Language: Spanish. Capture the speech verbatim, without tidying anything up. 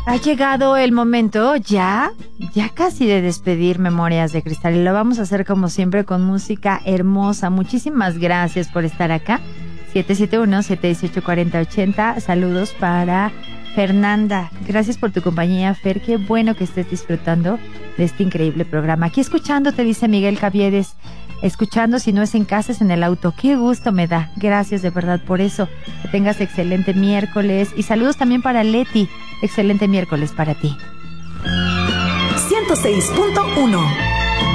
Ha llegado el momento ya, ya casi de despedir Memorias de Cristal y lo vamos a hacer como siempre con música hermosa. Muchísimas gracias por estar acá. siete siete uno, siete uno ocho, cuatro cero ocho cero. Saludos para Fernanda. Gracias por tu compañía, Fer. Qué bueno que estés disfrutando de este increíble programa. Aquí escuchando, te dice Miguel Caviedes. Escuchando, si no es en casa, es en el auto. Qué gusto me da. Gracias de verdad por eso. Que tengas excelente miércoles. Y saludos también para Leti. Excelente miércoles para ti. ciento seis punto uno